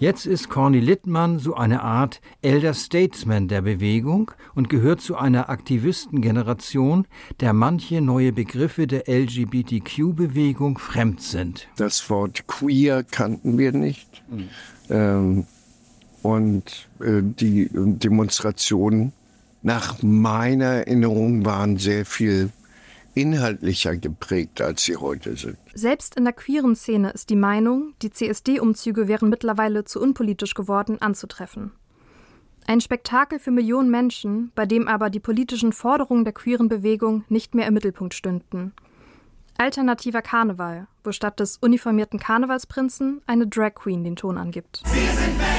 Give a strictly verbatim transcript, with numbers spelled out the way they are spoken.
Jetzt ist Corny Littmann so eine Art Elder Statesman der Bewegung und gehört zu einer Aktivistengeneration, der manche neue Begriffe der L G B T Q-Bewegung fremd sind. Das Wort queer kannten wir nicht. Mhm. Ähm, und äh, die Demonstrationen nach meiner Erinnerung waren sehr viel inhaltlicher geprägt, als sie heute sind. Selbst in der queeren Szene ist die Meinung, die C S D-Umzüge wären mittlerweile zu unpolitisch geworden, anzutreffen. Ein Spektakel für Millionen Menschen, bei dem aber die politischen Forderungen der queeren Bewegung nicht mehr im Mittelpunkt stünden. Alternativer Karneval, wo statt des uniformierten Karnevalsprinzen eine Drag Queen den Ton angibt. Wir sind